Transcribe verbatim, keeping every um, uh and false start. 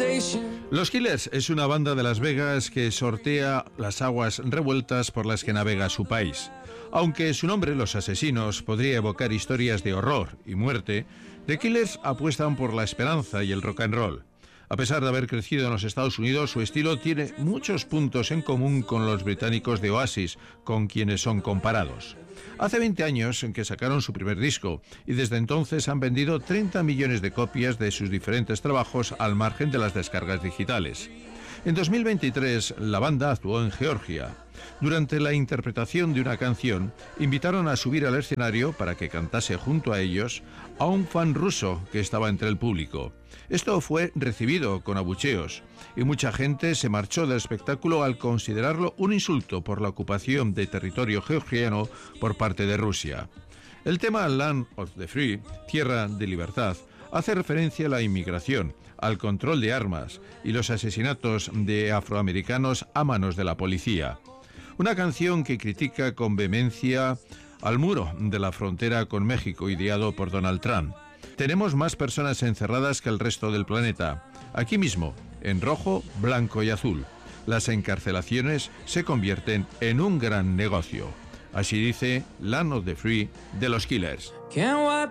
Los Killers es una banda de Las Vegas que sortea las aguas revueltas por las que navega su país. Aunque su nombre, Los Asesinos, podría evocar historias de horror y muerte, The Killers apuestan por la esperanza y el rock and roll. A pesar de haber crecido en los Estados Unidos, su estilo tiene muchos puntos en común con los británicos de Oasis, con quienes son comparados. Hace veinte años en que sacaron su primer disco y desde entonces han vendido treinta millones de copias de sus diferentes trabajos al margen de las descargas digitales. En dos mil veintitrés, la banda actuó en Georgia. Durante la interpretación de una canción, invitaron a subir al escenario para que cantase junto a ellos a un fan ruso que estaba entre el público. Esto fue recibido con abucheos y mucha gente se marchó del espectáculo al considerarlo un insulto por la ocupación de territorio georgiano por parte de Rusia. El tema Land of the Free, Tierra de Libertad, hace referencia a la inmigración, al control de armas y los asesinatos de afroamericanos a manos de la policía. Una canción que critica con vehemencia al muro de la frontera con México ideado por Donald Trump. Tenemos más personas encerradas que el resto del planeta. Aquí mismo, en rojo, blanco y azul. Las encarcelaciones se convierten en un gran negocio. Así dice Land of the Free de los Killers. Can't wipe